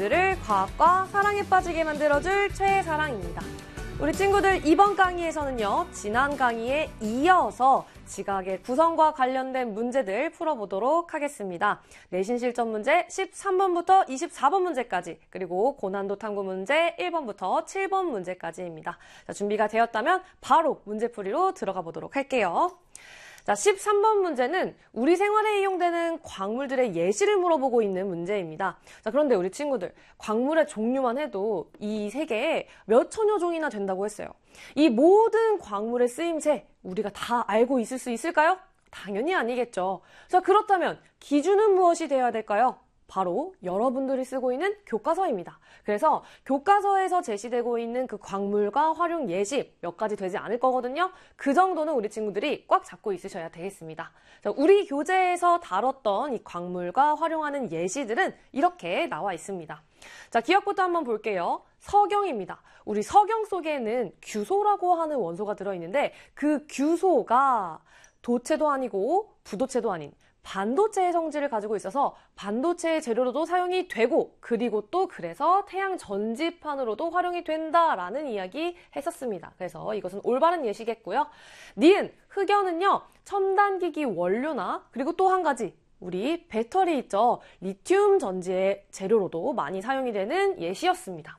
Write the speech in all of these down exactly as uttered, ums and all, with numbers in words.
여러분들을 과학과 사랑에 빠지게 만들어줄 최사랑입니다. 우리 친구들 이번 강의에서는요, 지난 강의에 이어서 지각의 구성과 관련된 문제들 풀어보도록 하겠습니다. 내신 실전 문제 십삼 번부터 이십사 번 문제까지, 그리고 고난도 탐구 문제 일 번부터 칠 번 문제까지입니다. 자, 준비가 되었다면 바로 문제풀이로 들어가 보도록 할게요. 자, 십삼 번 문제는 우리 생활에 이용되는 광물들의 예시를 물어보고 있는 문제입니다. 자, 그런데 우리 친구들, 광물의 종류만 해도 이 세계에 몇 천여 종이나 된다고 했어요. 이 모든 광물의 쓰임새 우리가 다 알고 있을 수 있을까요? 당연히 아니겠죠. 자, 그렇다면 기준은 무엇이 되어야 될까요? 바로 여러분들이 쓰고 있는 교과서입니다. 그래서 교과서에서 제시되고 있는 그 광물과 활용 예시 몇 가지 되지 않을 거거든요. 그 정도는 우리 친구들이 꽉 잡고 있으셔야 되겠습니다. 자, 우리 교재에서 다뤘던 이 광물과 활용하는 예시들은 이렇게 나와 있습니다. 자, 기억부터 한번 볼게요. 석영입니다. 우리 석영 속에는 규소라고 하는 원소가 들어있는데 그 규소가 도체도 아니고 부도체도 아닌 반도체의 성질을 가지고 있어서 반도체의 재료로도 사용이 되고, 그리고 또 그래서 태양 전지판으로도 활용이 된다라는 이야기 했었습니다. 그래서 이것은 올바른 예시겠고요. 니은, 흑연은요, 첨단기기 원료나 그리고 또 한 가지 우리 배터리 있죠. 리튬 전지의 재료로도 많이 사용이 되는 예시였습니다.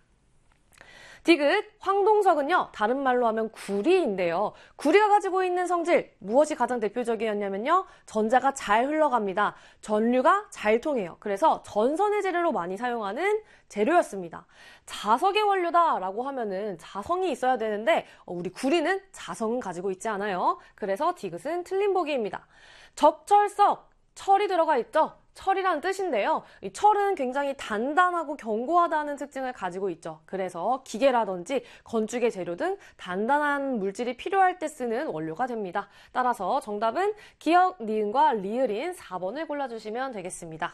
디귿, 황동석은요, 다른 말로 하면 구리인데요. 구리가 가지고 있는 성질, 무엇이 가장 대표적이었냐면요, 전자가 잘 흘러갑니다. 전류가 잘 통해요. 그래서 전선의 재료로 많이 사용하는 재료였습니다. 자석의 원료다라고 하면은 자성이 있어야 되는데, 우리 구리는 자성은 가지고 있지 않아요. 그래서 디귿은 틀린 보기입니다. 적철석, 철이 들어가 있죠? 철이라는 뜻인데요. 이 철은 굉장히 단단하고 견고하다는 특징을 가지고 있죠. 그래서 기계라든지 건축의 재료 등 단단한 물질이 필요할 때 쓰는 원료가 됩니다. 따라서 정답은 기역, 니은과 리을인 사 번을 골라주시면 되겠습니다.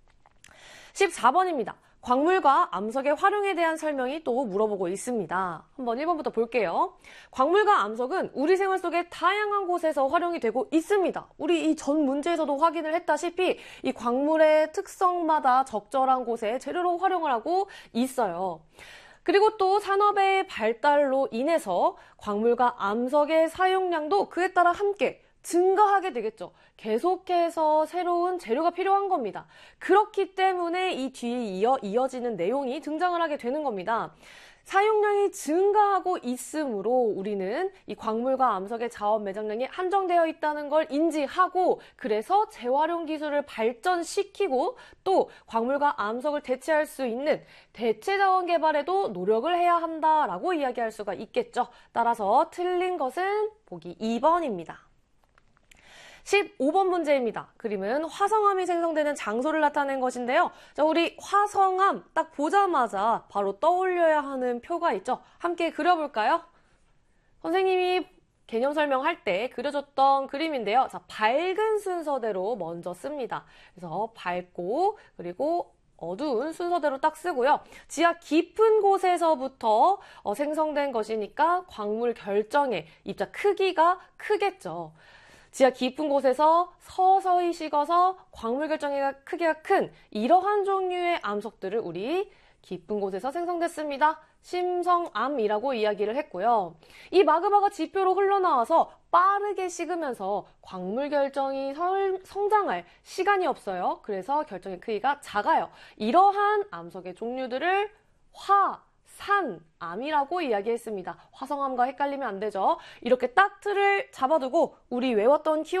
십사 번입니다. 광물과 암석의 활용에 대한 설명이 또 물어보고 있습니다. 한번 일 번부터 볼게요. 광물과 암석은 우리 생활 속에 다양한 곳에서 활용이 되고 있습니다. 우리 이 전 문제에서도 확인을 했다시피 이 광물의 특성마다 적절한 곳에 재료로 활용을 하고 있어요. 그리고 또 산업의 발달로 인해서 광물과 암석의 사용량도 그에 따라 함께 증가하게 되겠죠. 계속해서 새로운 재료가 필요한 겁니다. 그렇기 때문에 이 뒤에 이어, 이어지는 내용이 등장을 하게 되는 겁니다. 사용량이 증가하고 있으므로 우리는 이 광물과 암석의 자원 매장량이 한정되어 있다는 걸 인지하고, 그래서 재활용 기술을 발전시키고 또 광물과 암석을 대체할 수 있는 대체 자원 개발에도 노력을 해야 한다라고 이야기할 수가 있겠죠. 따라서 틀린 것은 보기 이 번입니다. 십오 번 문제입니다. 그림은 화성암이 생성되는 장소를 나타낸 것인데요. 자, 우리 화성암 딱 보자마자 바로 떠올려야 하는 표가 있죠. 함께 그려볼까요? 선생님이 개념 설명할 때 그려줬던 그림인데요. 자, 밝은 순서대로 먼저 씁니다. 그래서 밝고 그리고 어두운 순서대로 딱 쓰고요. 지하 깊은 곳에서부터 어, 생성된 것이니까 광물 결정의 입자 크기가 크겠죠. 지하 깊은 곳에서 서서히 식어서 광물 결정의 크기가 큰 이러한 종류의 암석들을 우리 깊은 곳에서 생성됐습니다. 심성암이라고 이야기를 했고요. 이 마그마가 지표로 흘러나와서 빠르게 식으면서 광물 결정이 성장할 시간이 없어요. 그래서 결정의 크기가 작아요. 이러한 암석의 종류들을 화, 산, 암이라고 이야기했습니다. 화성암과 헷갈리면 안 되죠. 이렇게 딱 틀을 잡아두고 우리 외웠던 키워드